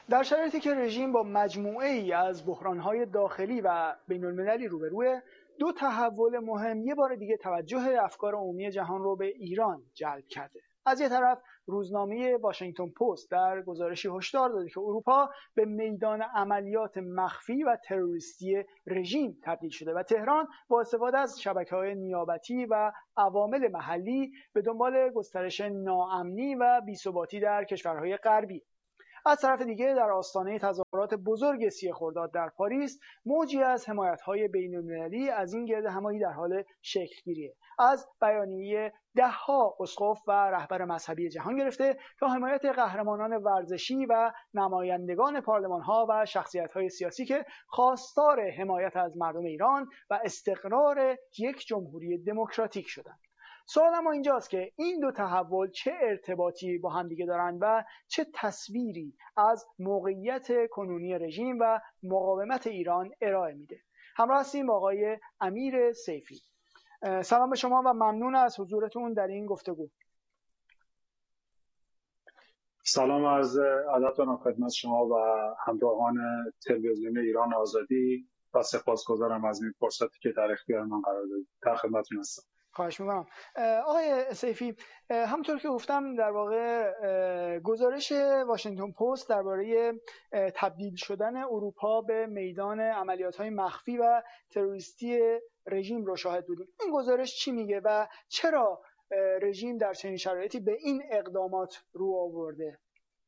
در شرایطی که رژیم با مجموعه ای از بحران‌های داخلی و بین‌المللی روبروه، دو تحول مهم یه بار دیگه توجه افکار عمومی جهان رو به ایران جلب کرده. از یه طرف روزنامه واشنگتن پست در گزارشی هشدار داده که اروپا به میدان عملیات مخفی و تروریستی رژیم تبدیل شده و تهران با استفاده از شبکه‌های نیابتی و عوامل محلی به دنبال گسترش ناامنی و بی‌ثباتی در کشورهای غربی. از طرف دیگه در آستانه تظاهرات بزرگ 30 خرداد در پاریس، موجی از حمایت‌های بین‌المللی از این گرد همایی در حال شکل‌گیریه. از بیانیه ده‌ها اسقف و رهبر مذهبی جهان گرفته تا حمایت قهرمانان ورزشی و نمایندگان پارلمان‌ها و شخصیت‌های سیاسی که خواستار حمایت از مردم ایران و استقرار یک جمهوری دموکراتیک شدند. سوال اما اینجاست که این دو تحول چه ارتباطی با هم دیگه دارن و چه تصویری از موقعیت کنونی رژیم و مقاومت ایران ارائه میده. همراه هستیم با آقای امیر سیفی. سلام به شما و ممنون از حضورتون در این گفتگو. سلام از ادب دارم خدمت شما و همراهان تلویزیون ایران آزادی و سپاسگزارم از این فرصتی که در اختیار من قرار دادید. در خدمتتون هستم. خواهش می‌کنم. آقای سیفی، همونطور که گفتم در واقع گزارش واشنگتن پست درباره تبدیل شدن اروپا به میدان عملیات‌های مخفی و تروریستی رژیم رو شاهد بودیم. این گزارش چی میگه و چرا رژیم در چنین شرایطی به این اقدامات رو آورده؟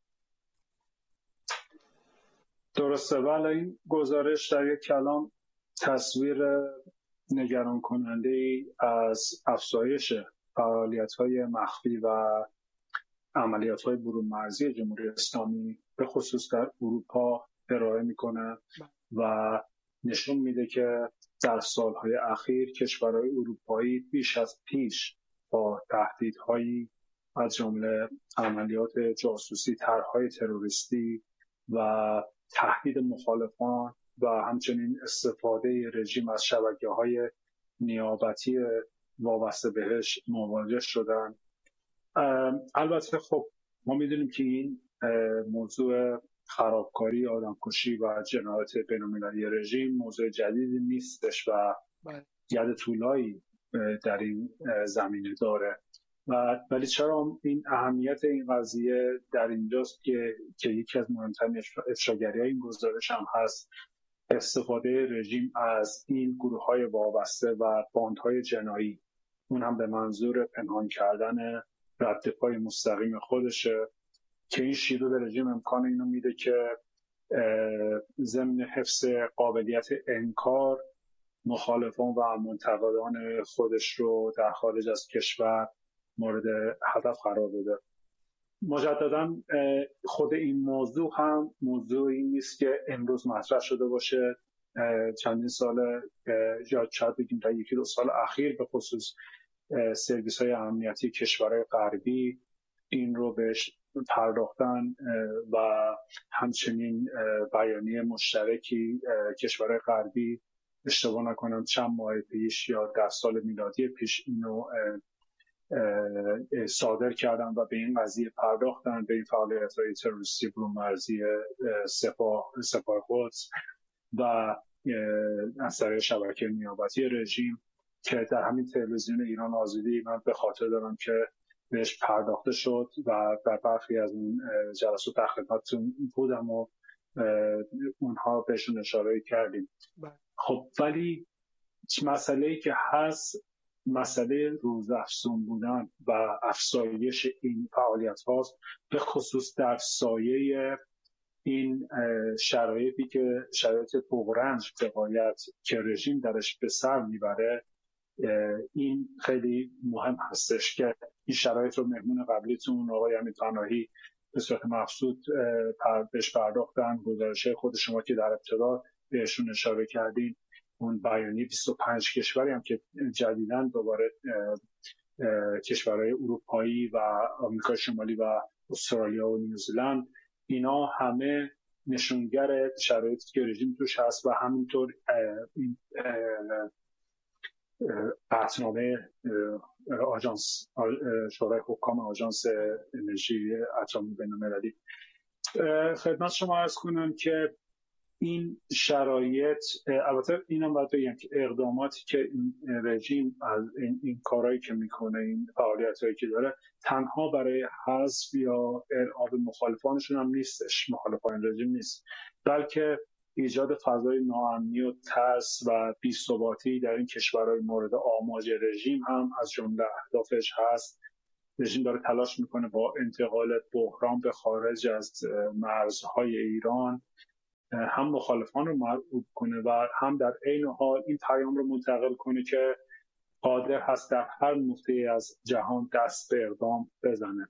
درسته، ولی این گزارش در یک کلام تصویر نگران کننده ای از افزایش فعالیت‌های مخفی و عملیات‌های برون مرزی جمهوری اسلامی به خصوص در اروپا ارائه می‌کنه و نشون میده که در سالهای اخیر کشورهای اروپایی بیش از پیش با تهدیدهایی از جمله عملیات جاسوسی، طرح‌های تروریستی و تهدید مخالفان و همچنین استفاده رژیم از شبکه‌های نیابتی وابسته بهش مواجه شدن. البته خب ما میدونیم که این موضوع خرابکاری، آدمکشی و جنایات بین‌المللی رژیم موضوع جدیدی نیستش و ید طولایی در این زمینه داره ولی چرا این اهمیت این قضیه در اینجاست که یکی از مهمترین افشاگری‌های این گزارش هم هست استفاده رژیم از این گروه‌های وابسته و باندهای جنایی، اون هم به منظور پنهان کردن ردپای مستقیم خودشه که این شیوه به رژیم امکان اینو میده که ضمن حفظ قابلیت انکار مخالفان و منتقدان خودش رو در خارج از کشور مورد هدف قرار بده. مجددا خود این موضوع هم موضوعی نیست که امروز مطرح شده باشه. چندین سال یا شاید بگیم تا یکی دو سال اخیر به خصوص سرویس‌های امنیتی کشورهای غربی این رو بهش پرداختن و همچنین بیانیه مشترکی کشورهای غربی اشتباه نکنم چند ماه پیش یا در سال میلادی پیش اینو صادر کردن و به این قضیه پرداختن، به این فعالیت‌های تروریستی برون مرزی سپاه قدس و از طریق شبکه نیابتی رژیم که در همین تلویزیون ایران آزادی من به خاطر دارم که بهش پرداخته شد و در برخی از اون جلسات در خدمتتون بودم و اونها بهشون اشاره کردیم. خب ولی مسئله‌ای که هست مسئله روزافزون بودن و افزایش این فعالیت هاست، به خصوص در سایه این شرایطی که شرایط بغرنج بقایت که رژیم درش به سر میبره. این خیلی مهم هستش که این شرایط رو مهمون قبلیتون آقای امیر پناهی به صورت مبسوط بهش پرداختن. گزارش خود شما که در ابتدا بهشون اشاره کردین، اون بیانیه 25 کشوری هم که جدیداً دوباره کشورهای اروپایی و آمریکا شمالی و استرالیا و نیوزلند، اینا همه نشونگر شرایطی که رژیم توش هست و همینطور این قطعنامه آژانس شورای حکام آژانس انرژی اتمی بین‌المللی. خدمت شما عرض کنم که این شرایط، البته اینم باید بگم که اقداماتی که این رژیم از این کارهایی که میکنه، این فعالیتایی که داره، تنها برای حذف یا ارعاب مخالفانشون هم نیستش، مخالفان رژیم نیست، بلکه ایجاد فضای ناامنی و ترس و بی‌ثباتی در این کشورهای مورد آماج رژیم هم از جمله اهدافش هست. رژیم داره تلاش میکنه با انتقال بحران به خارج از مرزهای ایران هم مخالفان رو مرعوب کنه و هم در عین حال این پیام رو منتقل کنه که قادر هست در هر نقطه از جهان دست به اقدام بزنه.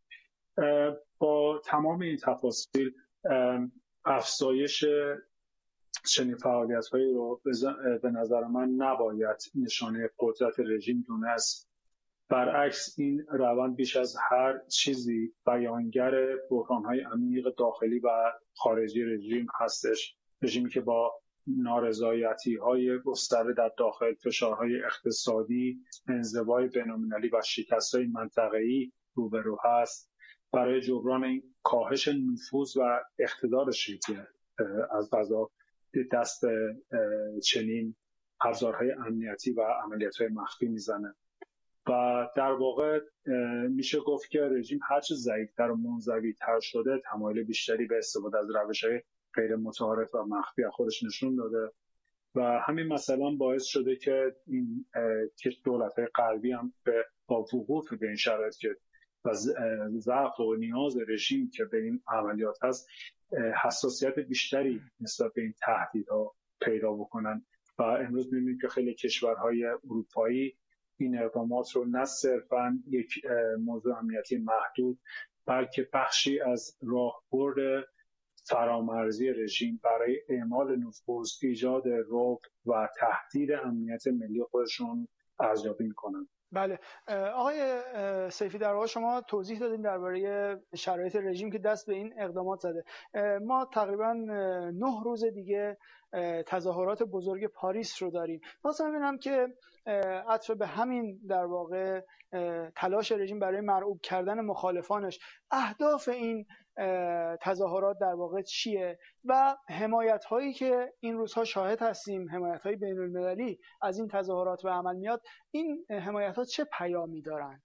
با تمام این تفاصیل افزایش چنین فعالیت‌هایی رو به نظر من نباید نشانه قدرت رژیم دونست. برعکس این روند بیش از هر چیزی بیانگر بحران‌های عمیق داخلی و خارجی رژیم هستش. رژیمی که با نارضایتی‌های گسترده در داخل، فشارهای اقتصادی، انزوای بین‌المللی و شکست‌های منطقه‌ای روبرو هست. برای جبران این کاهش نفوذ و اقتدارش که از قضا دست چنین ابزارهای امنیتی و عملیات‌های مخفی میزنه و در واقع میشه گفت که رژیم هرچه ضعیف‌تر و منزوی‌تر شده، تمایل بیشتری به استفاده از روش‌های غیر متعارف و مخفی خودش نشون داده و همین مثلا باعث شده که این دولت‌های غربی هم با وقوف به این شرایط که و ضعف و نیاز رژیم که به این عملیات هست، حساسیت بیشتری نسبت به این تهدیدها پیدا بکنن و امروز می‌بینیم که خیلی کشورهای اروپایی این اقدامات رو نه صرفاً یک موضوع امنیتی محدود، بلکه بخشی از راهبرد فرامرزی رژیم برای اعمال نفوذ، ایجاد رعب و تهدید امنیت ملی خودشون ارزیابی می‌کنند. بله آقای سیفی، در واقع شما توضیح دادین درباره شرایط رژیم که دست به این اقدامات زده. ما تقریبا 9 روز دیگه تظاهرات بزرگ پاریس رو داریم. واسه ببینم که عطف به همین در واقع تلاش رژیم برای مرعوب کردن مخالفانش، اهداف این تظاهرات در واقع چیه و حمایت هایی که این روزها شاهد هستیم، حمایت های بین المللی از این تظاهرات به عمل میاد، این حمایت ها چه پیامی دارن؟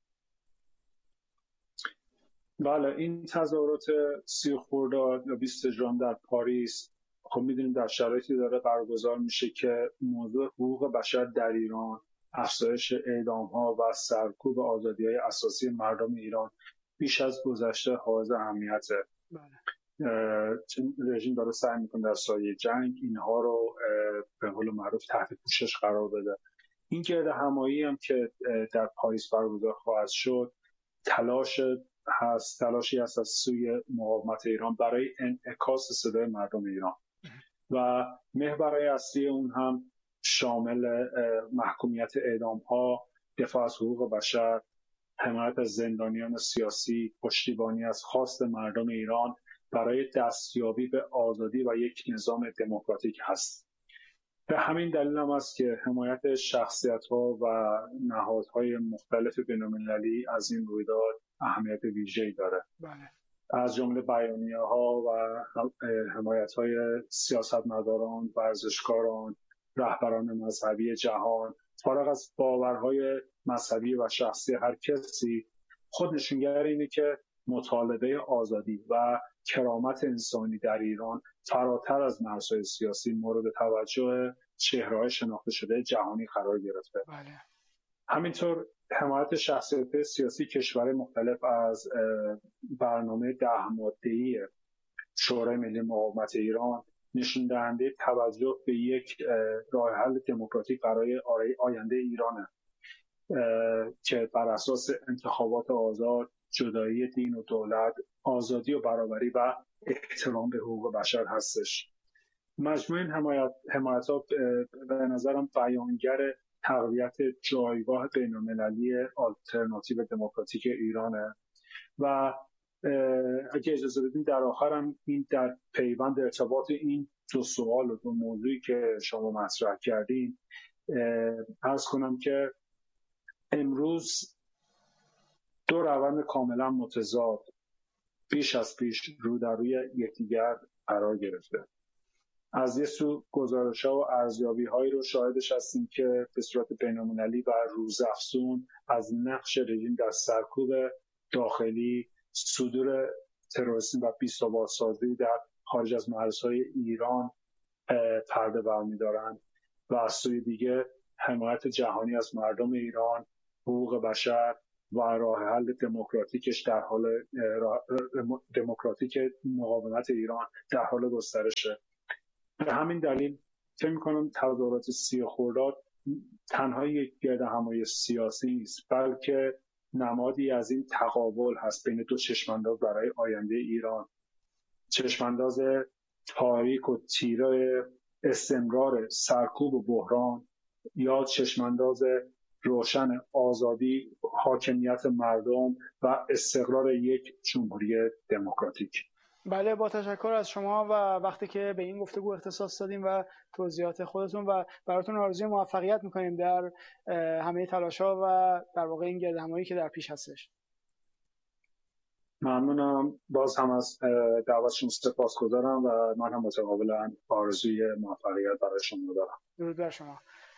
بله، این تظاهرات 30 خرداد یا 20 ژوئن در پاریس خب میدونیم در شرایطی داره برگزار میشه که موضوع حقوق بشر در ایران، افزایش اعدام‌ها و سرکوب آزادی‌های اساسی مردم ایران بیش از گذشته حائز اهمیته. رژیم داره سعی میکنه در سایه جنگ اینها رو به قول معروف تحت پوشش قرار بده. این گرد همایی هم که در پاریس برگزار خواهد شد تلاشی هست از سوی مقاومت ایران برای انعکاس صدای مردم ایران و محورهای اصلی اون هم شامل محکومیت اعدام‌ها، دفاع از حقوق بشر، حمایت از زندانیان سیاسی، پشتیبانی از خواست مردم ایران برای دستیابی به آزادی و یک نظام دموکراتیک هست. به همین دلیل هم است که حمایت شخصیت‌ها و نهادهای مختلف بین‌المللی از این رویداد اهمیت ویژه‌ای داره. بله. از جمله بیانیه‌ها و حمایت‌های سیاستمداران، ورزشکاران، رهبران مذهبی جهان، فارغ از باورهای مذهبی و شخصی هر کسی، خود نشونگر اینه که مطالبه آزادی و کرامت انسانی در ایران فراتر از مرزهای سیاسی مورد توجه چهره‌های شناخته شده جهانی قرار گرفته. بله. همینطور حمایت شخصیت سیاسی کشورهای مختلف از برنامه 10 ماده‌ای شورای ملی مقاومت ایران نشون دهنده توجه به یک راه حل دموکراتیک برای آینده ایرانه که بر اساس انتخابات آزاد، جدایی دین و دولت، آزادی و برابری و احترام به حقوق بشر هستش. مجموع این حمایت‌ها به نظرم بیانگر تقویت جایگاه بین‌المللی آلترناتیو دموکراتیک ایرانه و اگه اجازه بدین در آخرم این در پیوند ارتباط این دو سوال و دو موضوعی که شما مطرح کردین عرض کنم که امروز دو روند کاملا متضاد بیش از پیش رو در روی یکدیگر قرار گرفته. از یه سو گزارش‌ها و ارزیابی‌هایی رو شاهدش هستیم که به صورت بین‌المللی و روزافزون از نقش رژیم در سرکوب داخلی، صدور تروریسم و بی‌ثبات‌سازی در خارج از مرزهای ایران پرده برمی‌دارند و از سوی دیگه حمایت جهانی از مردم ایران، حقوق بشر و راه حل دموکراتیکش در حال دموکراتیک مقاومت ایران در حال گسترشه. به همین دلیل فکر می‌کنم تظاهرات 30 خرداد تنها یک گردهمایی سیاسی نیست، بلکه نمادی از این تقابل هست بین دو چشمانداز برای آینده ایران. چشمانداز تاریک و تیره استمرار سرکوب و بحران یا چشمانداز روشن آزادی، حاکمیت مردم و استقرار یک جمهوری دموکراتیک. بله، با تشکر از شما و وقتی که به این گفتگو اختصاص دادیم و توضیحات خودتون و براتون آرزوی موفقیت میکنیم در همه تلاش‌ها و در واقع این گردهمایی که در پیش هستش. ممنونم، باز هم از دعوتشون سپاسگزارم و من هم متقابلا آرزوی موفقیت برای شما دارم. درود بر شما.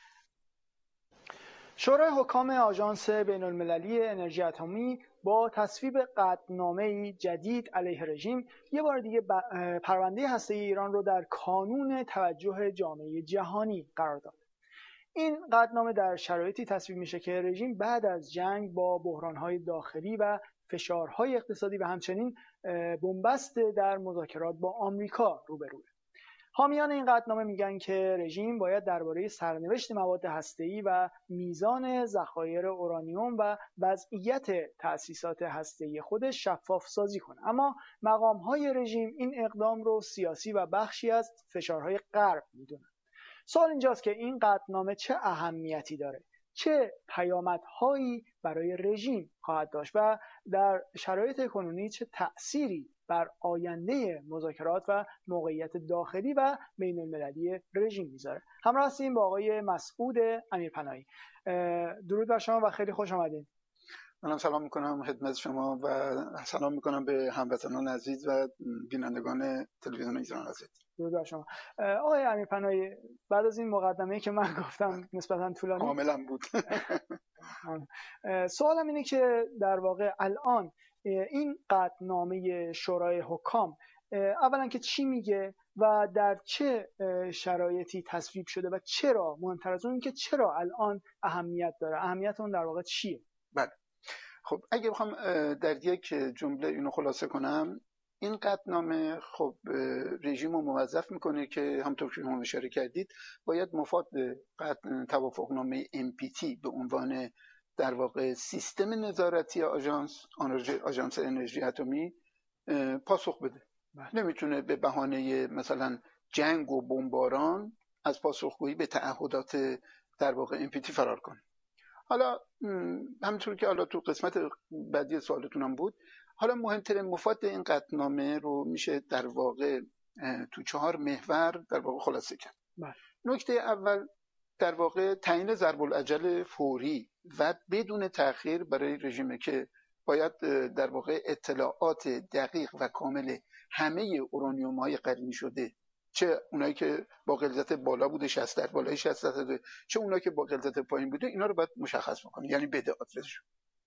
شورای حکام آژانس بین‌المللی انرژی اتمی با تصویب قطعنامه‌ای جدید علیه رژیم یه بار دیگه پرونده هسته‌ای ایران رو در کانون توجه جامعه جهانی قرار داد. این قطعنامه در شرایطی تصویب میشه که رژیم بعد از جنگ با بحران‌های داخلی و فشارهای اقتصادی و همچنین بنبست در مذاکرات با آمریکا روبروه. حامیان این قطعنامه میگن که رژیم باید درباره سرنوشت مواد هسته‌ای و میزان ذخایر اورانیوم و وضعیت تأسیسات هسته‌ای خودش شفاف سازی کنه. اما مقام‌های رژیم این اقدام رو سیاسی و بخشی از فشارهای غرب میدونن. سوال اینجاست که این قطعنامه چه اهمیتی داره؟ چه پیامدهایی برای رژیم خواهد داشت و در شرایط کنونی چه تأثیری بر آینده مذاکرات و موقعیت داخلی و بین المللی رژیم میذاره؟ همراه هستیم با آقای مسعود امیرپناهی. درود بر شما و خیلی خوش آمدین. منم سلام میکنم خدمت شما و سلام میکنم به هموطنان عزیز و بینندگان تلویزیون ایران عزیز. درود بر شما. آقای امیرپناهی، بعد از این مقدمه‌ای که من گفتم نسبتاً طولانی کاملا بود. سوالم اینه که در واقع الان این قطعنامه شورای حکام اولا که چی میگه و در چه شرایطی تصویب شده و چرا، مهمتر از اون که چرا الان اهمیت داره، اهمیت اون در واقع چیه؟ بله، خب اگه بخوام در یک جمله اینو خلاصه کنم، این قطعنامه خب رژیم رو موظف میکنه که همونطور که شما اشاره کردید باید مفاد توافقنامه NPT به عنوان در واقع سیستم نظارتی آژانس انرژی اتمی پاسخ بده. نمیتونه به بهانه مثلا جنگ و بمباران از پاسخگویی به تعهدات در واقع NPT فرار کنه. حالا همونطور که حالا تو قسمت بعدی سوالتونم بود، حالا مهمترین مفاد این قطعنامه رو میشه در واقع تو 4 محور در واقع خلاصه کرد. نکته اول در واقع تعیین ضرب العجل فوری و بدون تأخیر برای رژیم که باید در واقع اطلاعات دقیق و کامل همه اورانیوم‌های غنی شده، چه اونایی که با غلظت بالا بوده 60 در بالای 60 چه اونایی که با غلظت پایین بوده، اینا رو باید مشخص بکنه، یعنی بده آدرسش.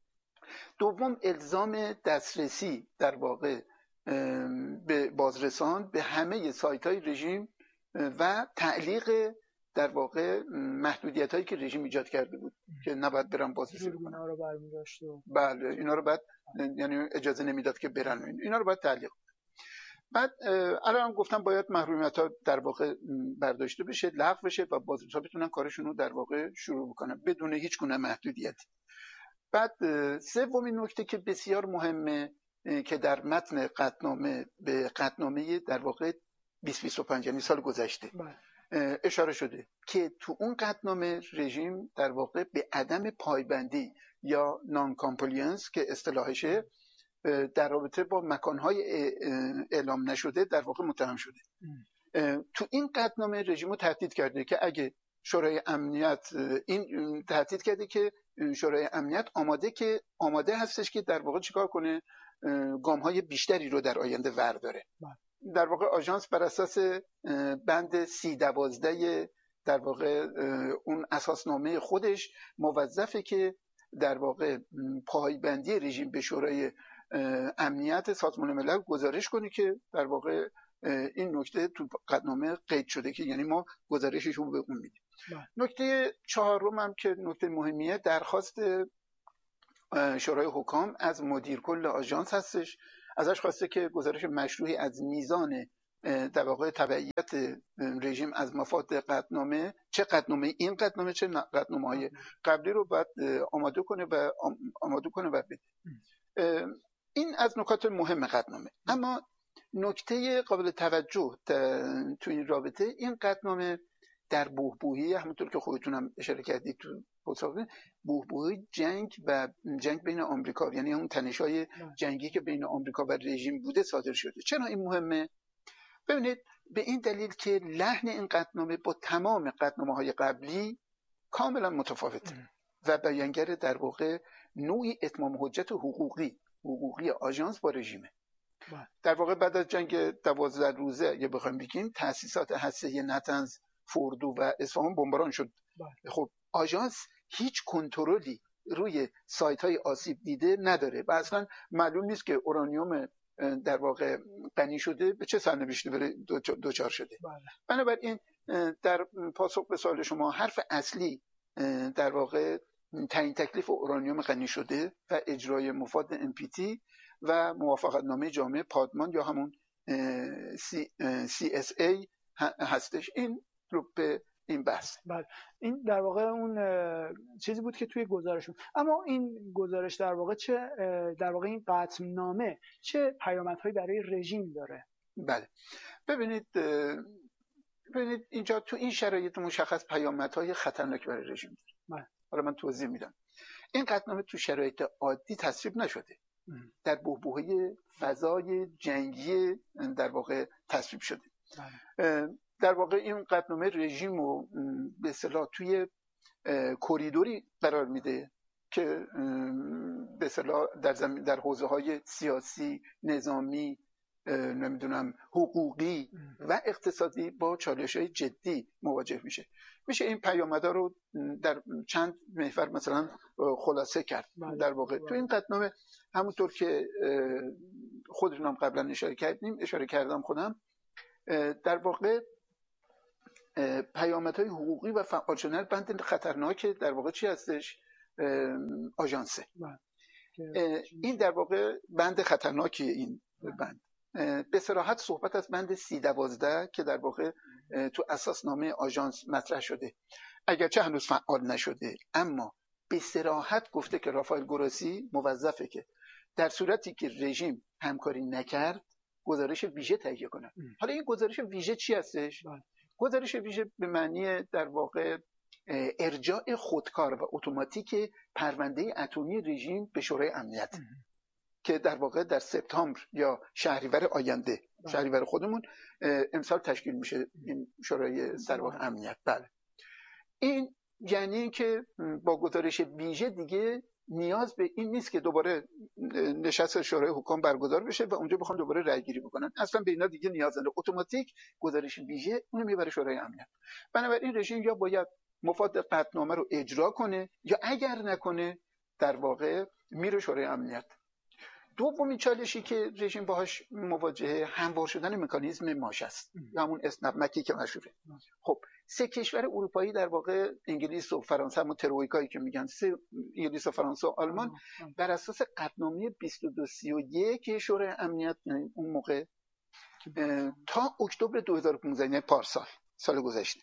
دوم، الزام دسترسی در واقع به بازرسان به همه سایت‌های رژیم و تعلیق در واقع محدودیت‌هایی که رژیم ایجاد کرده بود که نباید برن بازرسی کنن. اینا رو برمی‌داشت. بله، اینا رو بعد یعنی اجازه نمیداد که برن، اینا رو باید تعلیق. بعد الان گفتم باید محرومیت‌ها در واقع برداشته بشه، لغو بشه و بازرسا بتونن کارشون رو در واقع شروع بکنن بدون هیچ گونه محدودیتی. بعد سومین نکته که بسیار مهمه که در متن قطعنامه به قطعنامه در واقع 2025 یعنی سال گذشته اشاره شده که تو اون قطعنامه رژیم در واقع به عدم پایبندی یا نان کامپلاینس که اصطلاحشه در رابطه با مکانهای اعلام نشده در واقع متهم شده. تو این قطعنامه رژیم رو تهدید کرده که اگه شورای امنیت این تهدید کرده که شورای امنیت آماده هستش که در واقع چیکار کنه، گام‌های بیشتری رو در آینده ورداره. در واقع آژانس بر اساس بند 30-12 در واقع اون اساسنامه خودش موظفه که در واقع پایبندی رژیم به شورای امنیت سازمان ملل گزارش کنه که در واقع این نکته تو قطعنامه قید شده که یعنی ما گزارشش رو به اون میدیم. نکته چهارم هم که نکته مهمیه درخواست شورای حکام از مدیر کل آژانس هستش. ازش خواسته که گزارش مشروعی از میزان در واقع تبعیت رژیم از مفاد قطعنامه، چه قطعنامه این قطعنامه چه قطعنامه‌های قبلی رو باید آماده کنه و بده. این از نکات مهم قطعنامه. اما نکته قابل توجه تو این رابطه این قطعنامه در بحبوحی همونطور که خودتونم اشاره کردید تو پاسخ بحبوحی جنگ بین آمریکا، یعنی اون تنش‌های جنگی که بین آمریکا و رژیم بوده صادر شده. چرا این مهمه؟ ببینید به این دلیل که لحن این قطعنامه با تمام قطعنامه‌های قبلی کاملا متفاوته و بیانگر در واقع نوعی اتمام حجت حقوقی آژانس با رژیمه. در واقع بعد از جنگ 12 روزه اگه بخوایم بگیم تأسیسات هسته‌ای نتنز، فوردو و اصفهان بمباران شد. خب آژانس هیچ کنترلی روی سایت‌های آسیب دیده نداره و اصلا معلوم نیست که اورانیوم در واقع غنی شده به چه سرنوشتی بره دوچار شده. بنابراین در پاسخ به سوال شما حرف اصلی در واقع تعیین تکلیف اورانیوم غنی شده و اجرای مفاد NPT و موافقتنامه جامع پادمان یا همون CSA هستش. این رو به این بحث. بله این در واقع اون چیزی بود که توی گزارشون. اما این گزارش در واقع این قطعنامه چه پیامدهایی برای رژیم داره؟ بله ببینید اینجا تو این شرایط مشخص پیامدهای خطرناک برای رژیم داره. بله. حالا من توضیح میدم. این قطعنامه تو شرایط عادی تصویب نشده. در بحبوحه فضای جنگی در واقع تصویب شده. بله. در واقع این قطعنامه رژیم رو به اصطلاح توی کوریدوری قرار میده که به اصطلاح در حوزه‌های سیاسی، نظامی، نمیدونم حقوقی و اقتصادی با چالش‌های جدی مواجه میشه این پیامدها رو در چند محور مثلا خلاصه کرد. در واقع تو این قطعنامه همونطور که خودتونم قبلا اشاره کردم خودم در واقع پیامدهای حقوقی و فعال شدن بند خطرناک در واقع چی هستش؟ آژانسه. این در واقع بند خطرناکی این بند به صراحت صحبت از بند 30-12 که در واقع تو اساسنامه آژانس مطرح شده اگرچه هنوز فعال نشده، اما به صراحت گفته که رافائل گروسی موظفه که در صورتی که رژیم همکاری نکرد گزارش ویژه تهیه کنه. حالا این گزارش ویژه چی هستش؟ گزارش ویژه به معنی در واقع ارجاع خودکار و اتوماتیک پرونده اتمی رژیم به شورای امنیت که در واقع در سپتامبر یا شهریور آینده، شهریور خودمون امسال تشکیل میشه این شورای در واقع امنیت. بله این یعنی که با گزارش ویژه دیگه نیاز به این نیست که دوباره نشست شورای حکام برگزار بشه و اونجا بخوان دوباره رأی گیری بکنن. اصلا به اینا دیگه نیاز نداره. اتوماتیک گزارش ویژه اون میبره شورای امنیت. بنابراین رژیم یا باید مفاد قطعنامه رو اجرا کنه یا اگر نکنه در واقع میره شورای امنیت. دومین چالشی که رژیم باهاش مواجهه هموار شدن مکانیزم ماش است یا همون اسنپ مکی که مشهوره. خب سه کشور اروپایی در واقع انگلیس و فرانسه، همون ترویکایی که میگن، انگلیس و فرانسه و آلمان بر اساس قطعنامه 2231 شورای امنیت اون موقع تا اکتبر 2015 یعنی پارسال سال گذشته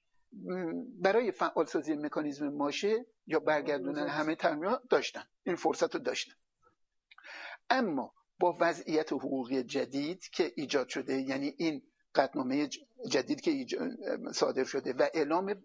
برای فعالسازی مکانیزم ماشه یا برگردوندن همه تامینات داشتن، این فرصت رو داشتن. اما با وضعیت حقوقی جدید که ایجاد شده، یعنی این قطعنامه جدید که صادر شده و اعلام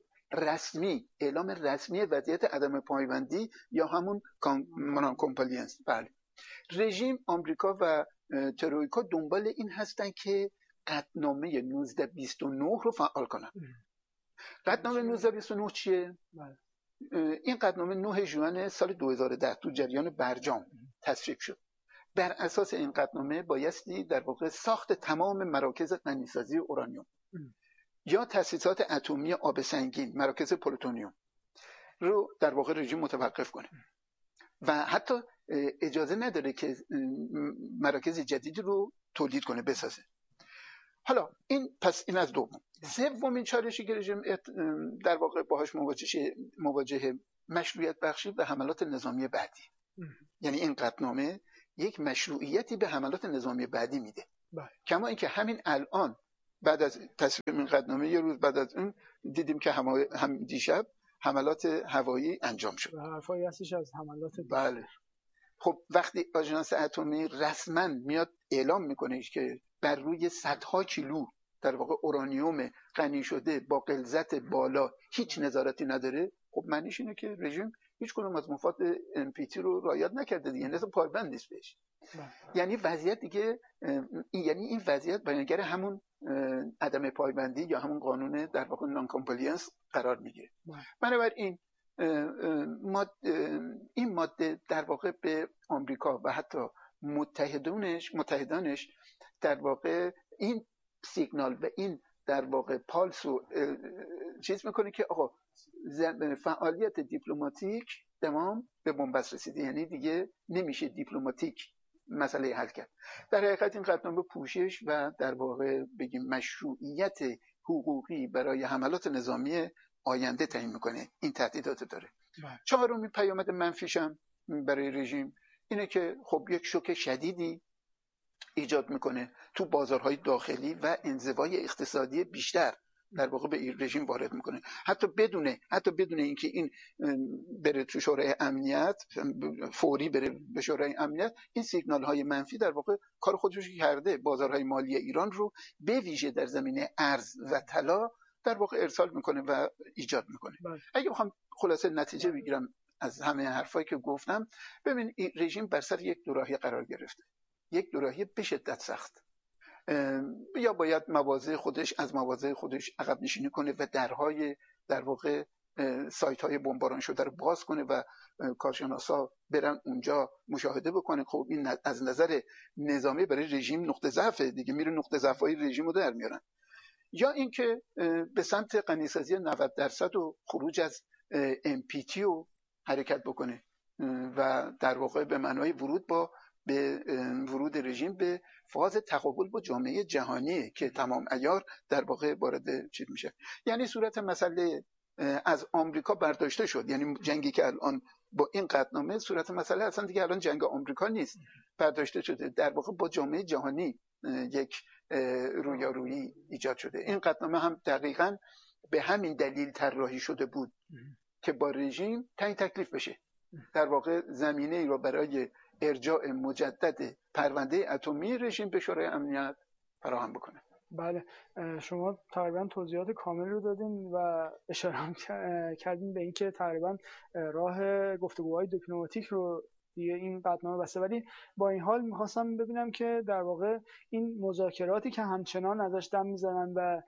رسمی وضعیت عدم پایبندی یا همون نان کامپلاینس، بله رژیم آمریکا و ترویکا دنبال این هستن که قطعنامه 1929 رو فعال کنن. قطعنامه 1929 چیه؟ این قطعنامه 9 ژوئن سال 2010 تو جریان برجام تصویب شد بر اساس این قطعنامه بایستی در واقع ساخت تمام مراکز غنیسازی اورانیوم یا تأسیسات اتمی آب سنگین، مراکز پلوتونیوم رو در واقع رژیم متوقف کنه و حتی اجازه نداره که مراکز جدیدی رو تولید کنه، بسازه. حالا پس این از دوم. سومین چالشی که رژیم در واقع باهاش مواجهه مشروعیت بخشی به حملات نظامی بعدی. یعنی این قطعنامه یک مشروعیتی به حملات نظامی بعدی میده. کما اینکه همین الان بعد از تصویب این قطعنامه یه روز بعد از اون دیدیم که هم دیشب حملات هوایی انجام شد. حرفایی هستش از حملات دیشب. بله. خب وقتی آژانس اتمی رسما میاد اعلام میکنه که بر روی صدها کیلو در واقع اورانیوم غنی شده با غلظت بالا هیچ نظارتی نداره، خب معنیش اینه که رژیم هیچ کدوم از مفاد NPT رو رعایت نکرده دیگه، نظام پایبند نیست بهش. یعنی وضعیت دیگه، یعنی این وضعیت بیانگر همون عدم پایبندی یا همون قانون در واقع نان کامپلاینس قرار میگیره. بنابراین این ماده در واقع به آمریکا و حتی متحدانش در واقع این سیگنال و این در واقع پالس رو چیز میکنه که آقا فعالیت دیپلماتیک تمام به بنبست رسیده، یعنی دیگه نمیشه دیپلماتیک مسئله حل کرد. در حقیقت این قطعنامه پوشش و در واقع بگیم مشروعیت حقوقی برای حملات نظامی آینده تعیین میکنه، این تهدیدات داره. چهارمین پیامد منفیشم برای رژیم اینه که خب یک شوک شدیدی ایجاد میکنه تو بازارهای داخلی و انزوای اقتصادی بیشتر در واقع به این رژیم وارد میکنه، حتی بدون اینکه این بره تو شورای امنیت، فوری بره به شورای امنیت. این سیگنال های منفی در واقع کار خودش کرده، بازارهای مالی ایران رو به ویژه در زمینه ارز و طلا در واقع ارسال میکنه و ایجاد میکنه. اگه بخوام خلاصه نتیجه بگیرم از همه حرفایی که گفتم، ببین این رژیم بر سر یک دوراهی قرار گرفته، یک دوراهی به شدت سخت. یا باید از مواضع خودش عقب نشینی کنه و درهای در واقع سایت های بمباران شده رو باز کنه و کارشناسا برن اونجا مشاهده بکنه. خب این از نظر نظامی برای رژیم نقطه ضعفه دیگه، میره نقطه ضعف‌های رژیم رو در میارن. یا اینکه به سمت غنیسازی 90% و خروج از NPT رو حرکت بکنه و در واقع به معنای ورود رژیم به فاز تقابل با جامعه جهانی که تمام عیار در واقع وارد چیز میشه. یعنی صورت مسئله از آمریکا برداشته شد، یعنی جنگی که الان با این قطعنامه صورت مسئله اصلا دیگه الان جنگ آمریکا نیست، برداشته شده در واقع با جامعه جهانی یک رویارویی ایجاد شده. این قطعنامه هم دقیقاً به همین دلیل طراحی شده بود که با رژیم تعیین تکلیف بشه، در واقع زمینه ای رو برای ارجاع مجدد پرونده اتمی رژیم به شورای امنیت فراهم بکنه. بله، شما تقریبا توضیحات کامل رو دادین و اشاره کردین به اینکه تقریبا راه گفتگوهای دیپلماتیک رو دیگه این قطعنامه بسته. ولی با این حال میخواستم ببینم که در واقع این مذاکراتی که همچنان ازش دم میزنن و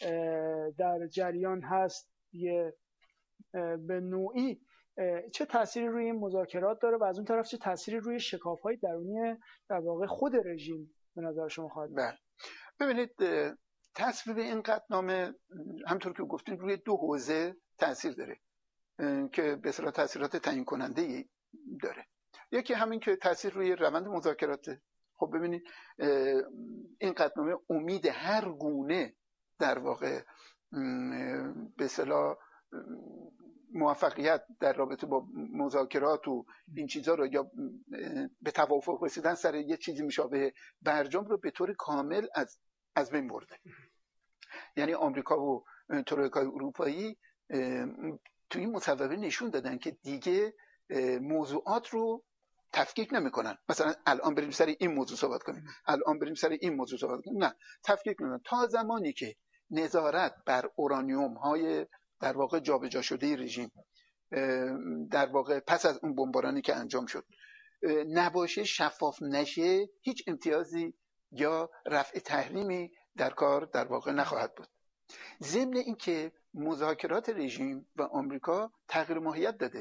در جریان هست به نوعی چه تأثیری روی این مذاکرات داره و از اون طرف چه تأثیری روی شکاف‌های درونی در واقع خود رژیم به نظر شما خواهد بود؟ ببینید، تصویب این قطعنامه همطور که گفتین روی دو حوزه تأثیر داره که به اصطلاح تأثیرات تعیین کننده داره. یکی همین که تأثیر روی روند مذاکراته. خب ببینید این قطعنامه امید هر گونه در واقع به اصطلاح موفقیت در رابطه با مذاکرات و این چیزا رو یا به توافق رسیدن سر یه چیزی مشابه برجام رو به طور کامل از بین برده. یعنی آمریکا و ترویکای اروپایی توی این مصوبه نشون دادن که دیگه موضوعات رو تفکیک نمیکنن. مثلا الان بریم سر این موضوع صحبت کنیم، الان بریم سر این موضوع صحبت کنیم، نه، تفکیک نمیکنن تا زمانی که نظارت بر اورانیوم های در واقع جابجا شده رژیم در واقع پس از اون بمبارانی که انجام شد نباشه، شفاف نشه، هیچ امتیازی یا رفع تحریمی در کار در واقع نخواهد بود. ضمن این که مذاکرات رژیم و آمریکا تغییر ماهیت داده.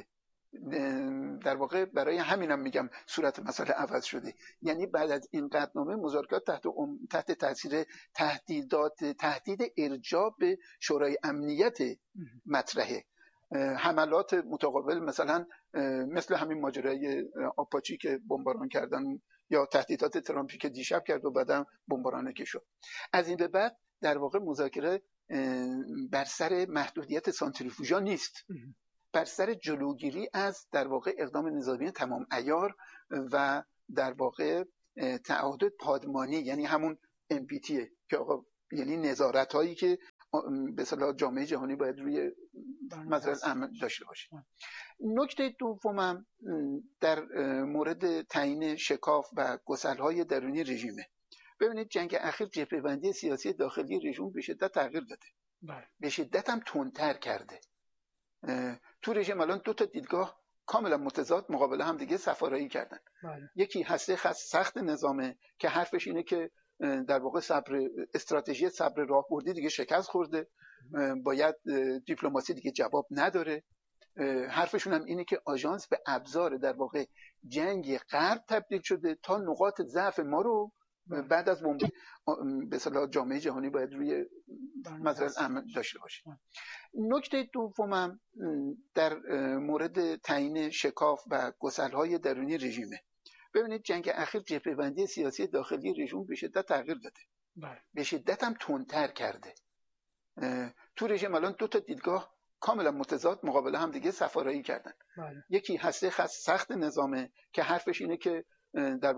در واقع برای همینم میگم صورت مسئله عوض شده. یعنی بعد از این قطعنامه مذاکرات تحت تاثیر تهدید ارجاع به شورای امنیت مطرحه. حملات متقابل مثلا مثل همین ماجرای آپاچی که بمباران کردن یا تهدیدات ترامپی که دیشب کرد و بعدم بمبارانه که شد. از این به بعد در واقع مذاکره بر سر محدودیت سانتریفوژا نیست، بر سر جلوگیری از در واقع اقدام نظامی تمام عیار و در واقع تعهد پادمانی، یعنی همون NPT که آقا یعنی نظارت هایی که به اصطلاح جامعه جهانی باید روی مسائل امن داشته باشه. نکته دومم در مورد تعیین شکاف و گسل‌های درونی رژیمه. ببینید جنگ اخیر جبهه‌بندی سیاسی داخلی رژیم به شدت تغییر داده، به شدت هم تندتر کرده. تو رژیم الان دو تا دیدگاه کاملا متضاد مقابل هم دیگه سفارایی کردن. یکی هسته سخت نظامه که حرفش اینه که در واقع استراتژی صبر راهبردی دیگه شکست خورده، باید دیپلماسی دیگه جواب نداره. حرفشون هم اینه که آژانس به ابزار در واقع جنگ غرب تبدیل شده تا نقاط ضعف ما رو بعد از بمب به اصطلاح جامعه جهانی باید روی مسائل امن داشته باشه. نکته دومم در مورد تعیین شکاف و گسل‌های درونی رژیمه. ببینید جنگ اخیر جبهه‌بندی سیاسی داخلی رژیم به شدت تغییر داده، به شدت هم تندتر کرده. تو رژیم الان دو تا دیدگاه کاملا متضاد مقابل هم دیگه سفارایی کردن. یکی هسته سخت نظامه که حرفش اینه که در